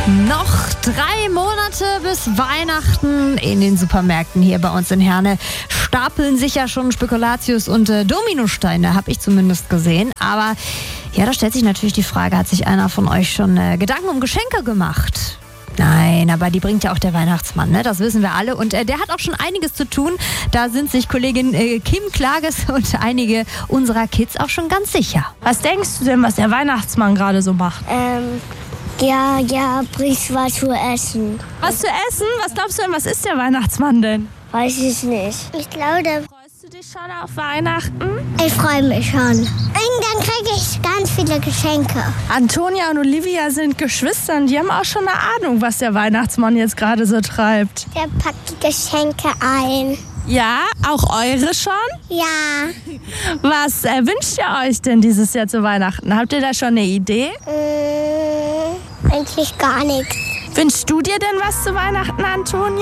Noch 3 Monate bis Weihnachten. In den Supermärkten hier bei uns in Herne stapeln sich ja schon Spekulatius und Dominosteine, habe ich zumindest gesehen. Aber ja, da stellt sich natürlich die Frage, hat sich einer von euch schon Gedanken um Geschenke gemacht? Nein, aber die bringt ja auch der Weihnachtsmann, ne? Das wissen wir alle. Und der hat auch schon einiges zu tun. Da sind sich Kollegin Kim Klages und einige unserer Kids auch schon ganz sicher. Was denkst du denn, was der Weihnachtsmann gerade so macht? Ja, bringst was zu essen. Was zu essen? Was glaubst du denn, was ist der Weihnachtsmann denn? Weiß ich nicht. Ich glaube, Freust du dich schon auf Weihnachten? ich freue mich schon. Und dann kriege ich ganz viele Geschenke. Antonia und Olivia sind Geschwister und die haben auch schon eine Ahnung, was der Weihnachtsmann jetzt gerade so treibt. Der packt die Geschenke ein. Ja, auch eure schon? Ja, Was wünscht ihr euch denn dieses Jahr zu Weihnachten? Habt ihr da schon eine Idee? eigentlich gar nichts. Wünschst du dir denn was zu Weihnachten, Antonia?